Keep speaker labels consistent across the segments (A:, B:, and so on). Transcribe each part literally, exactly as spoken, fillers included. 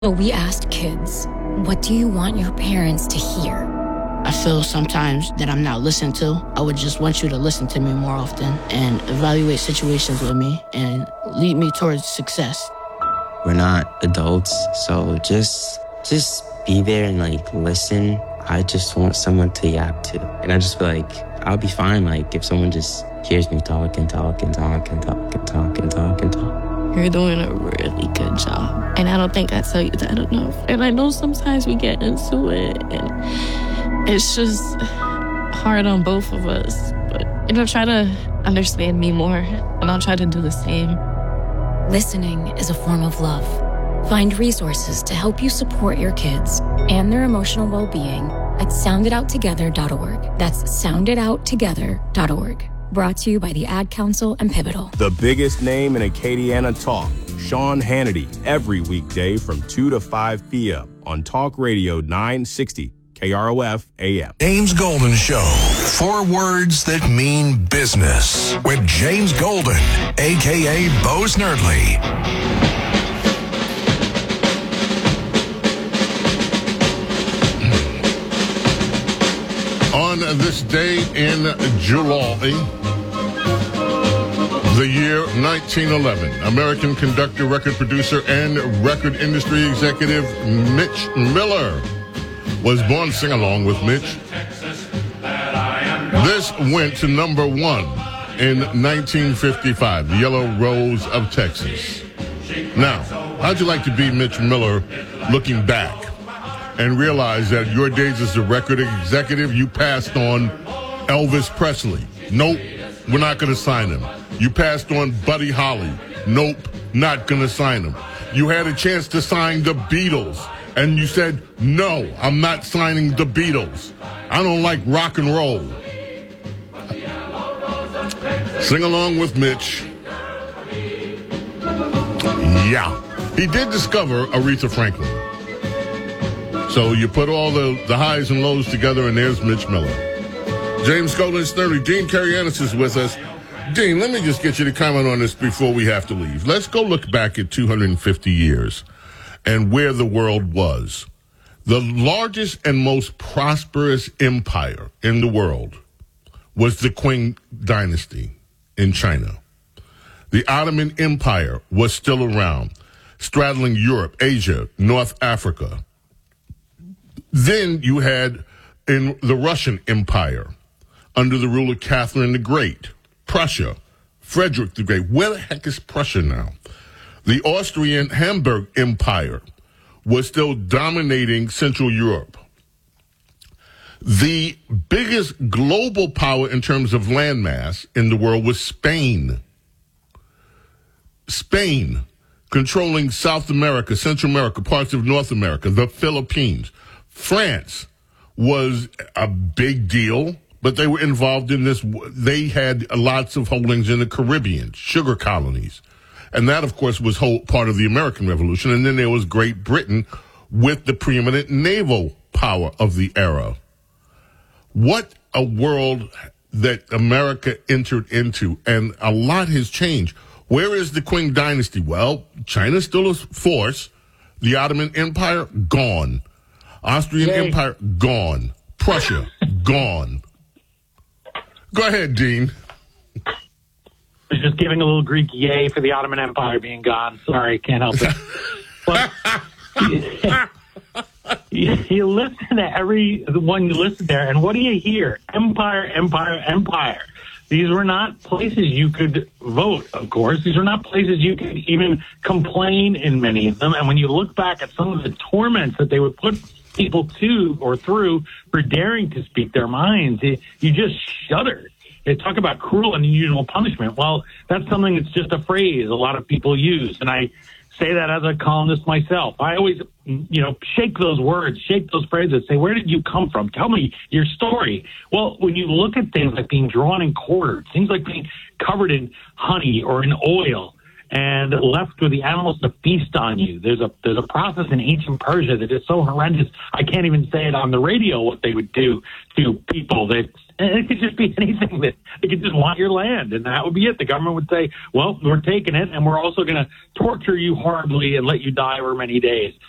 A: So we asked kids, what do you want your parents to hear?
B: I feel sometimes that I'm not listened to. I would just want you to listen to me more often and evaluate situations with me and lead me towards success.
C: We're not adults, so just just be there and like listen. I just want someone to yap to. And I just feel like I'll be fine like if someone just hears me talk and talk and talk and talk and talk and talk and talk.
D: You're doing a really good job. And I don't think I tell you that enough. And I know sometimes we get into it and it's just hard on both of us. But, you know, try to understand me more and I'll try to do the same.
A: Listening is a form of love. Find resources to help you support your kids and their emotional well-being at sound it out together dot org. That's sound it out together dot org. Brought to you by the Ad Council and Pivotal.
E: The biggest name in Acadiana talk, Sean Hannity, every weekday from two to five p.m. on Talk Radio nine sixty K R O F A M.
F: James Golden Show. Four words that mean business with James Golden, a k a. Bo Snerdley.
G: On this day in July, the year nineteen eleven, American conductor, record producer, and record industry executive Mitch Miller was born. Sing along with Mitch. This went to number one in nineteen fifty-five, The Yellow Rose of Texas. Now, how'd you like to be Mitch Miller looking back and realize that your days as a record executive, you passed on Elvis Presley? Nope, we're not going to sign him. You passed on Buddy Holly. Nope, not going to sign him. You had a chance to sign the Beatles, and you said, no, I'm not signing the Beatles. I don't like rock and roll. Sing along with Mitch. Yeah. He did discover Aretha Franklin. So you put all the, the highs and lows together, and there's Mitch Miller. James Golden Snerdley. Dean Karayanis is with us. Dean, let me just get you to comment on this before we have to leave. Let's go look back at two hundred fifty years and where the world was. The largest and most prosperous empire in the world was the Qing dynasty in China. The Ottoman Empire was still around, straddling Europe, Asia, North Africa. Then you had in the Russian Empire, under the rule of Catherine the Great, Prussia, Frederick the Great. Where the heck is Prussia now? The Austrian Hamburg Empire was still dominating Central Europe. The biggest global power in terms of landmass in the world was Spain. Spain, controlling South America, Central America, parts of North America, the Philippines. France was a big deal, but they were involved in this. They had lots of holdings in the Caribbean, sugar colonies. And that, of course, was whole part of the American Revolution. And then there was Great Britain with the preeminent naval power of the era. What a world that America entered into, and a lot has changed. Where is the Qing dynasty? Well, China's still a force. The Ottoman Empire, gone. Austrian
H: Yay.
G: Empire, gone. Prussia, gone. Go ahead, Dean.
H: I was just giving a little Greek yay for the Ottoman Empire being gone. Sorry, can't help it. But, you, you listen to every the one you listen there, and what do you hear? Empire, empire, empire. These were not places you could vote, of course. These were not places you could even complain in many of them. And when you look back at some of the torments that they would put people to or through for daring to speak their minds, you, you just shudder. They talk about cruel and unusual punishment. Well, that's something that's just a phrase a lot of people use. And I say that as a columnist myself. I always, you know, shake those words, shake those phrases, say, where did you come from? Tell me your story. Well, when you look at things like being drawn and quartered, things like being covered in honey or in oil and left with the animals to feast on you, there's a there's a process in ancient Persia that is so horrendous, I can't even say it on the radio what they would do to people. That and it could just be anything that they could just want your land, and that would be it. The government would say, well, we're taking it, and we're also going to torture you horribly and let you die over many days.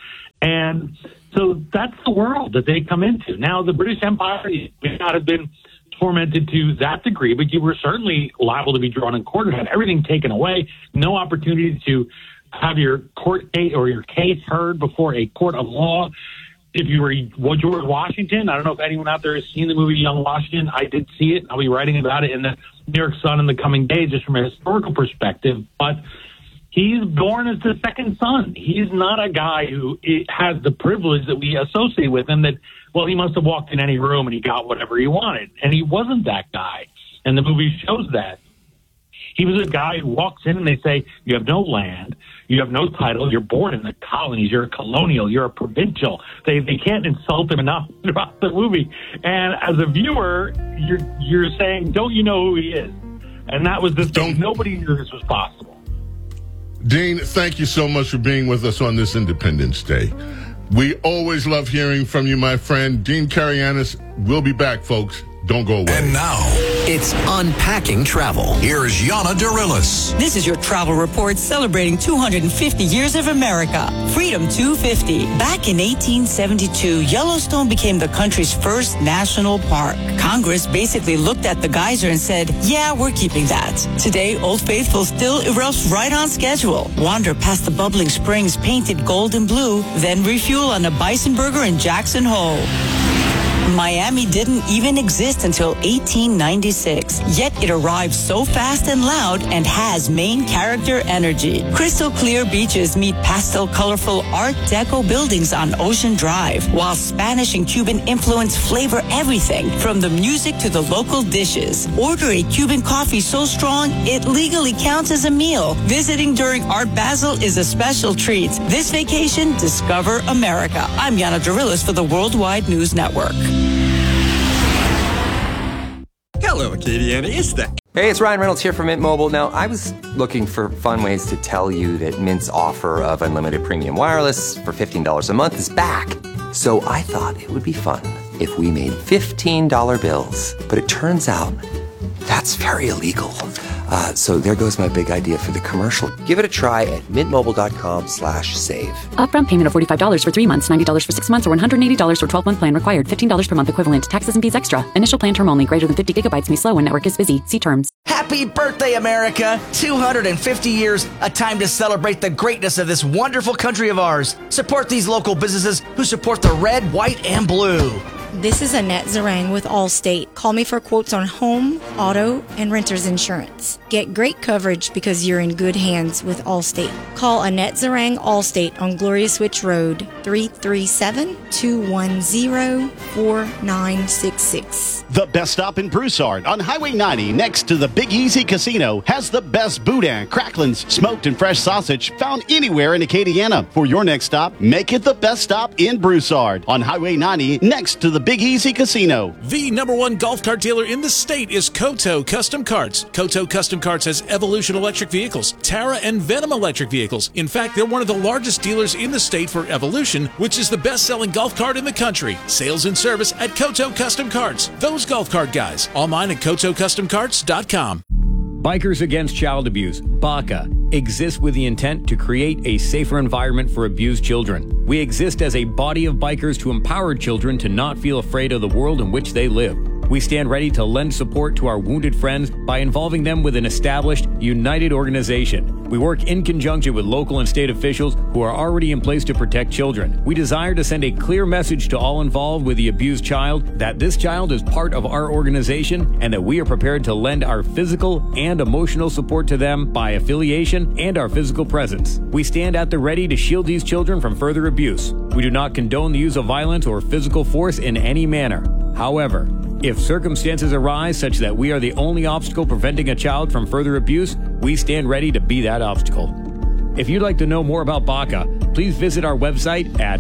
H: And so that's the world that they come into. Now, the British Empire may not have been tormented to that degree, but you were certainly liable to be drawn in court and had everything taken away, no opportunity to have your court case or your case heard before a court of law. If you were George Washington, I don't know if anyone out there has seen the movie Young Washington. I did see it. I'll be writing about it in the New York Sun in the coming days, just from a historical perspective. But he's born as the second son. He's not a guy who has the privilege that we associate with him that, well, he must have walked in any room and he got whatever he wanted. And he wasn't that guy. And the movie shows that. He was a guy who walks in and they say, you have no land, you have no title, you're born in the colonies, you're a colonial, you're a provincial. They they can't insult him enough throughout the movie. And as a viewer, you're you're saying, don't you know who he is? And that was the thing. Nobody knew this was possible.
G: Dean, thank you so much for being with us on this Independence Day. We always love hearing from you, my friend. Dean Karayanis. We'll be back, folks. Don't go away.
F: And now, it's Unpacking Travel. Here's Yana Darilis.
I: This is your travel report celebrating two hundred fifty years of America. Freedom two fifty. Back in eighteen seventy-two, Yellowstone became the country's first national park. Congress basically looked at the geyser and said, yeah, we're keeping that. Today, Old Faithful still erupts right on schedule. Wander past the bubbling springs painted gold and blue, then refuel on a bison burger in Jackson Hole. Miami didn't even exist until eighteen ninety-six, yet it arrived so fast and loud and has main character energy. Crystal clear beaches meet pastel colorful Art Deco buildings on Ocean Drive, while Spanish and Cuban influence flavor everything from the music to the local dishes. Order a Cuban coffee so strong it legally counts as a meal. Visiting during Art Basel is a special treat. This vacation, discover America. I'm Yana Darilis for the Worldwide News Network.
J: Hello, Acadiana. It's the...
K: Hey, it's Ryan Reynolds here from Mint Mobile. Now, I was looking for fun ways to tell you that Mint's offer of unlimited premium wireless for fifteen dollars a month is back. So I thought it would be fun if we made fifteen dollar bills. But it turns out that's very illegal. Uh, so there goes my big idea for the commercial. Give it a try at mintmobile.com slash save.
A: Upfront payment of forty-five dollars for three months, ninety dollars for six months, or one hundred eighty dollars for twelve-month plan required. fifteen dollars per month equivalent. Taxes and fees extra. Initial plan term only. Greater than fifty gigabytes may slow when network is busy. See terms.
L: Happy birthday, America! two hundred fifty years, a time to celebrate the greatness of this wonderful country of ours. Support these local businesses who support the red, white, and blue.
M: This is Annette Zarang with Allstate. Call me for quotes on home, auto, and renter's insurance. Get great coverage because you're in good hands with Allstate. Call Annette Zarang Allstate on Gloria Switch Road, three three seven, two one zero, four nine six six.
N: The best stop in Broussard on Highway ninety next to the Big Easy Casino has the best boudin, cracklins, smoked and fresh sausage found anywhere in Acadiana. For your next stop, make it the best stop in Broussard on Highway ninety next to the Big Easy Casino.
O: The number one golf cart dealer in the state is Koto Custom Carts. Koto Custom Carts has Evolution electric vehicles, Tara and Venom electric vehicles. In fact, they're one of the largest dealers in the state for Evolution, which is the best-selling golf cart in the country. Sales and service at Koto Custom Carts. Those golf cart guys. Online at koto custom carts dot com.
P: Bikers Against Child Abuse, BACA, exists with the intent to create a safer environment for abused children. We exist as a body of bikers to empower children to not feel afraid of the world in which they live. We stand ready to lend support to our wounded friends by involving them with an established, united organization. We work in conjunction with local and state officials who are already in place to protect children. We desire to send a clear message to all involved with the abused child that this child is part of our organization and that we are prepared to lend our physical and emotional support to them by affiliation and our physical presence. We stand at the ready to shield these children from further abuse. We do not condone the use of violence or physical force in any manner. However, if circumstances arise such that we are the only obstacle preventing a child from further abuse, we stand ready to be that obstacle. If you'd like to know more about BACA, please visit our website at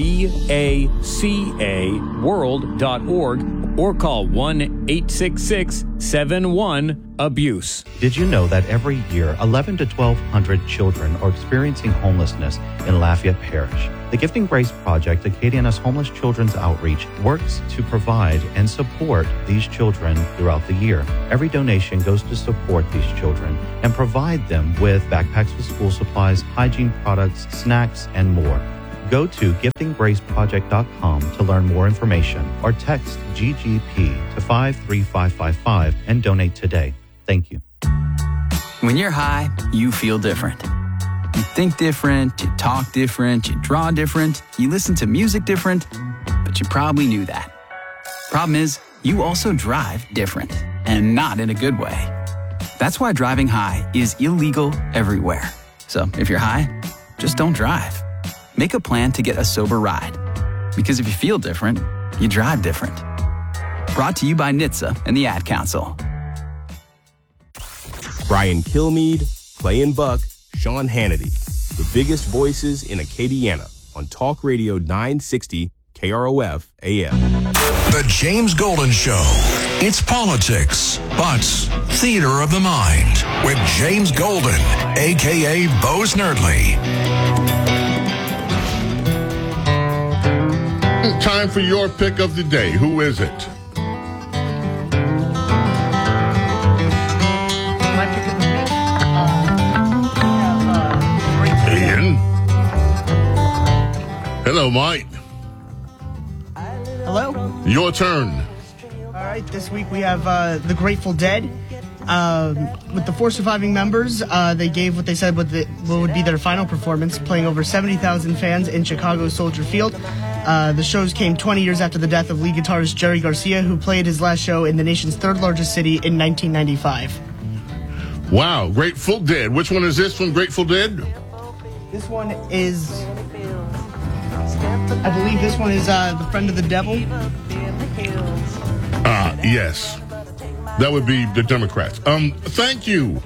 P: baca world dot org or call one eight six six, seven one, abuse.
Q: Did you know that every year eleven to twelve hundred children are experiencing homelessness in Lafayette Parish? The Gifting Grace Project, Acadiana's Homeless Children's Outreach, works to provide and support these children throughout the year. Every donation goes to support these children and provide them with backpacks with school supplies, hygiene products, snacks, and more. Go to gifting grace project dot com to learn more information or text G G P to five three five five five and donate today. Thank you.
R: When you're high, you feel different. You think different, you talk different, you draw different, you listen to music different, but you probably knew that. Problem is, you also drive different, and not in a good way. That's why driving high is illegal everywhere. So if you're high, just don't drive. Make a plan to get a sober ride. Because if you feel different, you drive different. Brought to you by N H T S A and the Ad Council.
E: Brian Kilmeade, Clay and Buck, Sean Hannity, the biggest voices in Acadiana on Talk Radio nine sixty K R O F A M.
F: The James Golden Show. It's politics, but theater of the mind with James Golden, a k a. Bo Snerdley.
G: Time for your pick of the day. Who is it? Ian. Hello, Mike.
S: Hello.
G: Your turn.
S: All right, this week we have uh, the Grateful Dead. Um, with the four surviving members, uh, they gave what they said what, the, what would be their final performance, playing over seventy thousand fans in Chicago's Soldier Field. Uh, the shows came twenty years after the death of lead guitarist Jerry Garcia, who played his last show in the nation's third largest city in nineteen ninety-five.
G: Wow, Grateful Dead. Which one is this from Grateful Dead?
S: This one is, I believe this one is uh, The Friend of the Devil.
G: Ah, yes. That would be the Democrats. Um, thank you.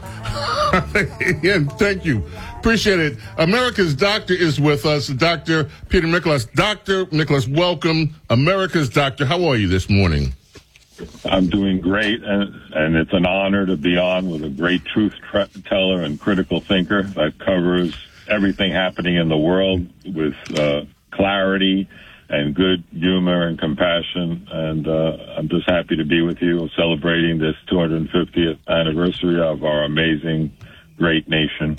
G: Ian, thank you. Appreciate it. America's Doctor is with us, Doctor Peter Mikolas. Doctor Mikolas, welcome. America's Doctor, how are you this morning?
T: I'm doing great, and, and it's an honor to be on with a great truth tra- teller and critical thinker that covers everything happening in the world with uh, clarity and good humor and compassion. And uh, I'm just happy to be with you celebrating this two hundred fiftieth anniversary of our amazing, great nation.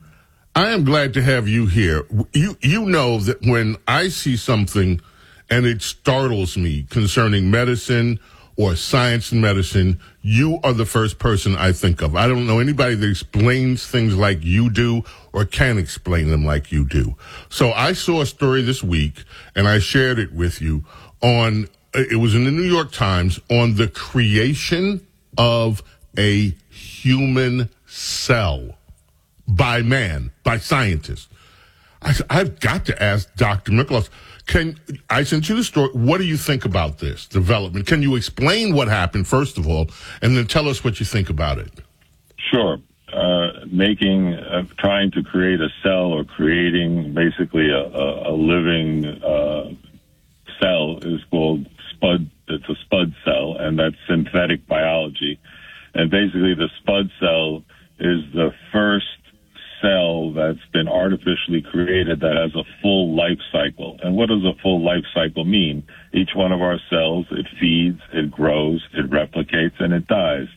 G: I am glad to have you here. You you know that when I see something and it startles me concerning medicine or science and medicine, you are the first person I think of. I don't know anybody that explains things like you do or can explain them like you do. So I saw a story this week, and I shared it with you on, it was in the New York Times, on the creation of a human cell by man, by scientists. I, I've got to ask Doctor Mikolas, Can I sent you the story? What do you think about this development? Can you explain what happened, first of all, and then tell us what you think about it?
T: Sure. Uh, making, uh, trying to create a cell or creating basically a, a, a living uh, cell is called spud. It's a spud cell, and that's synthetic biology. And basically the spud cell is the first cell that's been artificially created that has a full life cycle. And what does a full life cycle mean? Each one of our cells, it feeds, it grows, it replicates, and it dies.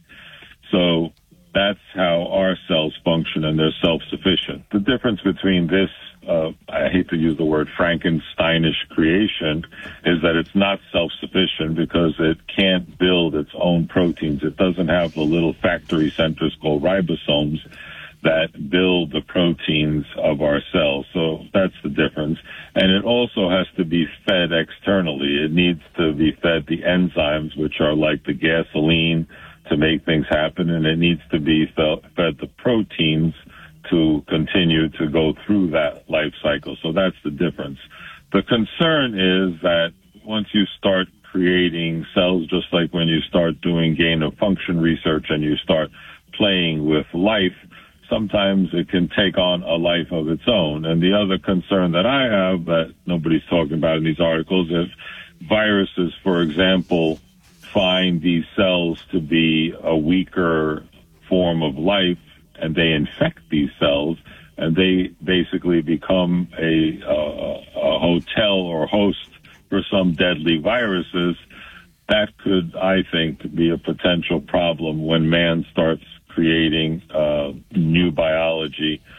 T: So that's how our cells function, and they're self-sufficient. The difference between this, uh, I hate to use the word Frankensteinish creation, is that it's not self-sufficient because it can't build its own proteins. It doesn't have the little factory centers called ribosomes that build the proteins of our cells. So that's the difference. And it also has to be fed externally. It needs to be fed the enzymes, which are like the gasoline to make things happen, and it needs to be fed, fed the proteins to continue to go through that life cycle. So that's the difference. The concern is that once you start creating cells, just like when you start doing gain of function research and you start playing with life, sometimes it can take on a life of its own. And the other concern that I have that nobody's talking about in these articles is viruses, for example, find these cells to be a weaker form of life, and they infect these cells, and they basically become a, uh, a hotel or host for some deadly viruses. That could, I think, be a potential problem when man starts creating uh, new biology. Uh,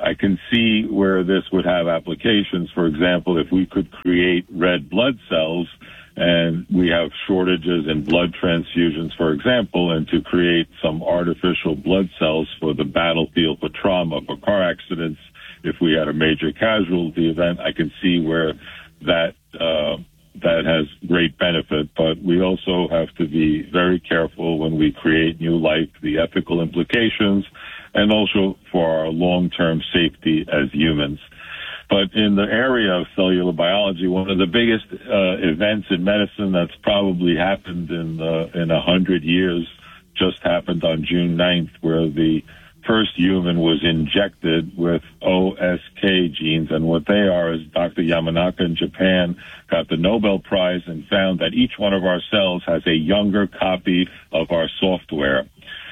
T: I can see where this would have applications. For example, if we could create red blood cells, and we have shortages in blood transfusions, for example, and to create some artificial blood cells for the battlefield, for trauma, for car accidents, if we had a major casualty event, I can see where that uh, that has great benefit. But we also have to be very careful when we create new life, the ethical implications, and also for our long-term safety as humans. But in the area of cellular biology, one of the biggest uh, events in medicine that's probably happened in uh, in a hundred years just happened on June ninth, where the first human was injected with O S K genes. And what they are is Doctor Yamanaka in Japan got the Nobel Prize and found that each one of our cells has a younger copy of our software.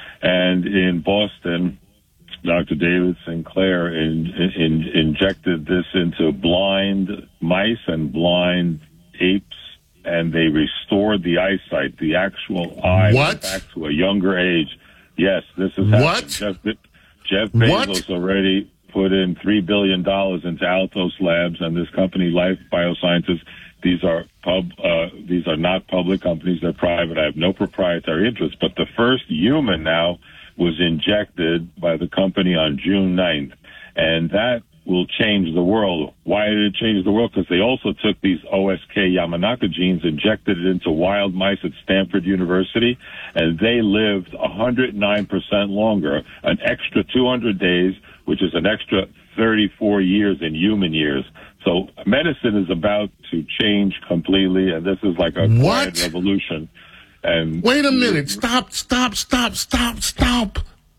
T: And in Boston, Doctor David Sinclair in, in, injected this into blind mice and blind apes, and they restored the eyesight. The actual eye went back to a younger age. Yes, this is happening.
G: What?
T: Jeff, Jeff Bezos what? already put in three billion dollars into Altos Labs and this company, Life Biosciences. These are pub. Uh, these are not public companies; they're private. I have no proprietary interest. But the first human now was injected by the company on June ninth, and that will change the world. Why did it change the world? Because they also took these O S K Yamanaka genes, injected it into wild mice at Stanford University, and they lived one hundred nine percent longer, an extra two hundred days, which is an extra thirty-four years in human years. So medicine is about to change completely, and this is like a
G: what?
T: grand revolution. And
G: wait a minute. Stop, stop, stop, stop, stop.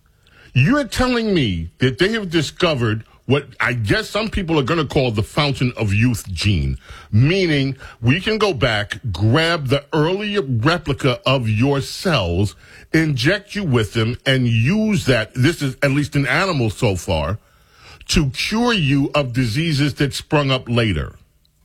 G: You're telling me that they have discovered what I guess some people are going to call the fountain of youth gene, meaning we can go back, grab the earlier replica of your cells, inject you with them, and use that, this is at least in animals so far, to cure you of diseases that sprung up later.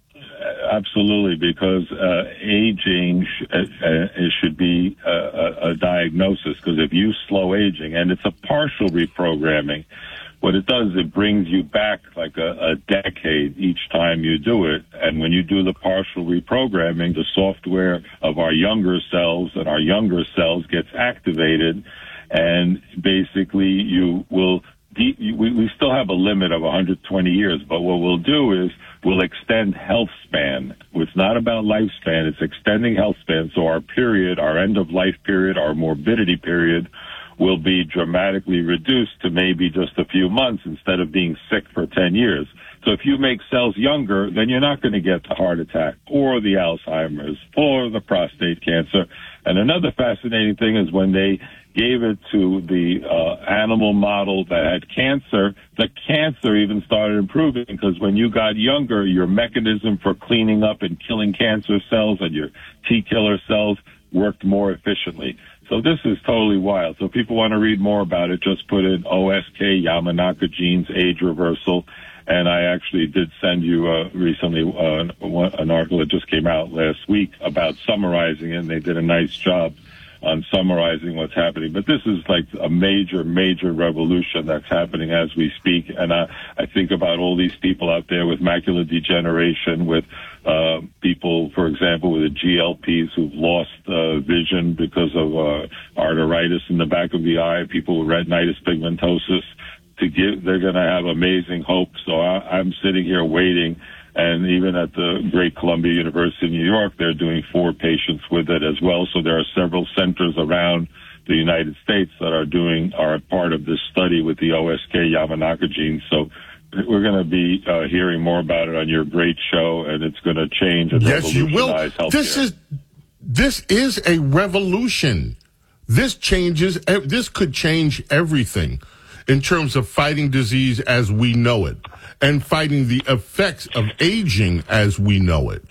T: Absolutely, because uh, aging sh- uh, it should be uh, a, a diagnosis, because if you slow aging, and it's a partial reprogramming, what it does, it brings you back like a, a decade each time you do it. And when you do the partial reprogramming, the software of our younger cells and our younger cells gets activated, and basically you will de- we, we still have a limit of one hundred twenty years, but what we'll do is we'll extend health span. It's not about lifespan, it's extending health span. So our period, our end of life period, our morbidity period will be dramatically reduced to maybe just a few months instead of being sick for ten years. So if you make cells younger, then you're not going to get the heart attack or the Alzheimer's or the prostate cancer. And another fascinating thing is when they gave it to the uh, animal model that had cancer, the cancer even started improving, because when you got younger, your mechanism for cleaning up and killing cancer cells and your T killer cells worked more efficiently. So this is totally wild. So if people want to read more about it, just put in O S K Yamanaka genes, age reversal. And I actually did send you uh, recently uh, an article that just came out last week about summarizing it, and they did a nice job on summarizing what's happening. But this is like a major, major revolution that's happening as we speak. And I, I think about all these people out there with macular degeneration, with uh, people, for example, with the G L Ps who've lost uh, vision because of uh, arteritis in the back of the eye, people with retinitis pigmentosus. To give, they're going to have amazing hope. So I, I'm sitting here waiting, and even at the great Columbia University in New York, they're doing four patients with it as well. So there are several centers around the United States that are doing, are part of this study with the O S K Yamanaka genes. So we're going to be uh, hearing more about it on your great show, and it's going to change and
G: yes, you will.
T: Healthcare.
G: This is this is a revolution. This changes. This could change everything in terms of fighting disease as we know it and fighting the effects of aging as we know it.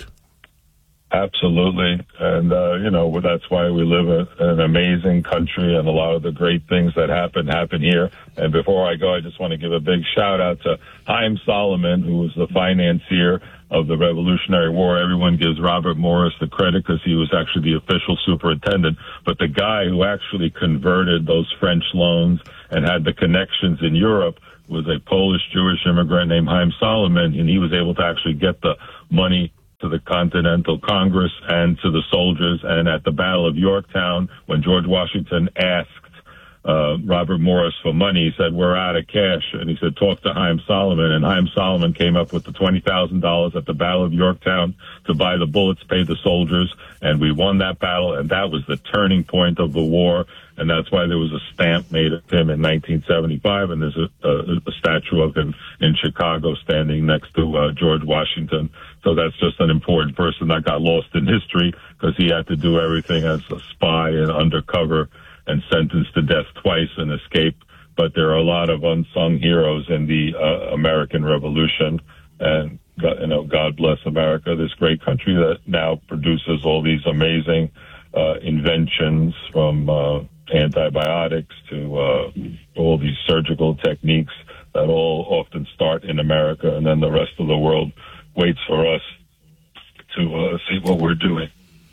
T: Absolutely. And, uh, you know, that's why we live in an amazing country, and a lot of the great things that happen, happen here. And before I go, I just want to give a big shout out to Haim Solomon, who was the financier of the Revolutionary War. Everyone gives Robert Morris the credit because he was actually the official superintendent. But the guy who actually converted those French loans and had the connections in Europe was a Polish Jewish immigrant named Haim Solomon, and he was able to actually get the money to the Continental Congress and to the soldiers. And at the Battle of Yorktown, when George Washington asked uh, Robert Morris for money, he said, we're out of cash. And he said, talk to Haim Solomon. And Haim Solomon came up with the twenty thousand dollars at the Battle of Yorktown to buy the bullets, pay the soldiers. And we won that battle. And that was the turning point of the war. And that's why there was a stamp made of him in nineteen seventy-five. And there's a, a, a statue of him in Chicago standing next to uh, George Washington. So that's just an important person that got lost in history because he had to do everything as a spy and undercover and sentenced to death twice and escape. But there are a lot of unsung heroes in the uh, American Revolution. And, God, you know, God bless America, this great country that now produces all these amazing uh, inventions from uh, antibiotics to uh, all these surgical techniques that all often start in America, and then the rest of the world waits for us to uh, see what we're doing.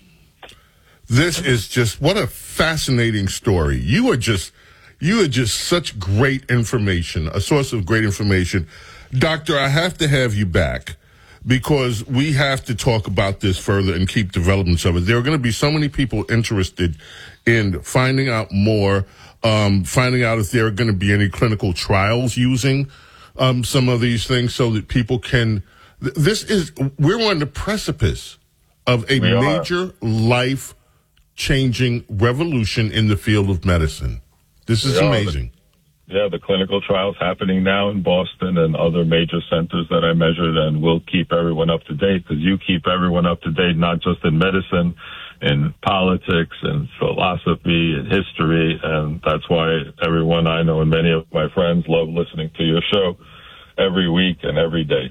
G: This is just, what a fascinating story. You are just, you are just such great information, a source of great information. Doctor, I have to have you back because we have to talk about this further and keep developments of it. There are going to be so many people interested in finding out more, um, finding out if there are going to be any clinical trials using um, some of these things so that people can, th- this is, we're on the precipice of a
T: We
G: major life changing revolution in the field of medicine. This is
T: Yeah,
G: amazing.
T: The, yeah, the clinical trials happening now in Boston and other major centers that I measured, and we'll keep everyone up to date because you keep everyone up to date, not just in medicine, in politics and philosophy and history. And that's why everyone I know and many of my friends love listening to your show every week and every day.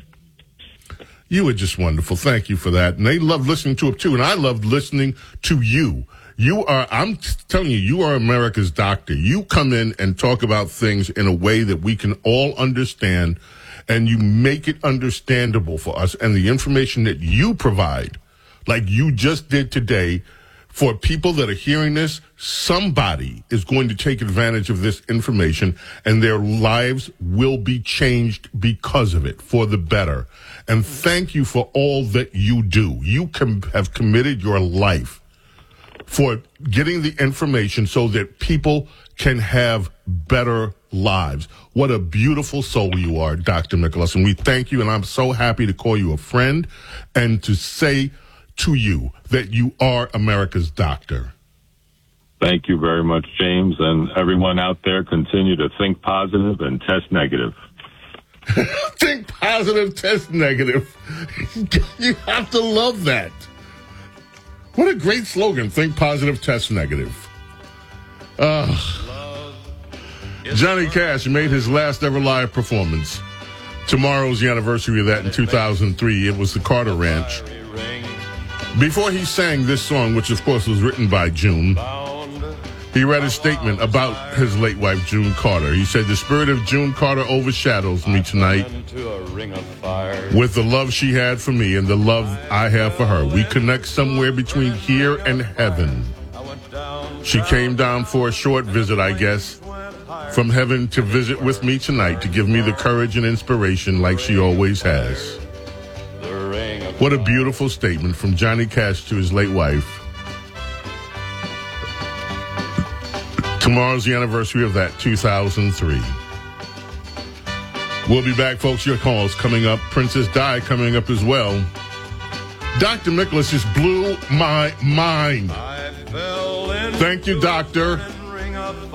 G: You were just wonderful. Thank you for that. And they love listening to it too. And I loved listening to you. You are, I'm telling you, you are America's doctor. You come in and talk about things in a way that we can all understand, and you make it understandable for us. And the information that you provide, like you just did today, for people that are hearing this, somebody is going to take advantage of this information and their lives will be changed because of it for the better. And thank you for all that you do. You com- have committed your life for getting the information so that people can have better lives. What a beautiful soul you are, Doctor Mikolas. And we thank you, and I'm so happy to call you a friend and to say to you that you are America's doctor.
T: Thank you very much, James. And everyone out there, continue to think positive and test negative.
G: Think positive, test negative. You have to love that. What a great slogan. Think positive, test negative. Uh, Johnny Cash made his last ever live performance. Tomorrow's the anniversary of that in two thousand three. It was the Carter Ranch. Before he sang this song, which of course was written by June, he read a statement about his late wife, June Carter. He said, "The spirit of June Carter overshadows me tonight with the love she had for me and the love I have for her. We connect somewhere between here and heaven. She came down for a short visit, I guess, from heaven to visit with me tonight to give me the courage and inspiration like she always has." What a beautiful statement from Johnny Cash to his late wife. Tomorrow's the anniversary of that, two thousand three. We'll be back, folks. Your calls coming up. Princess Di coming up as well. Doctor Mikolas just blew my mind. Thank you, Doctor.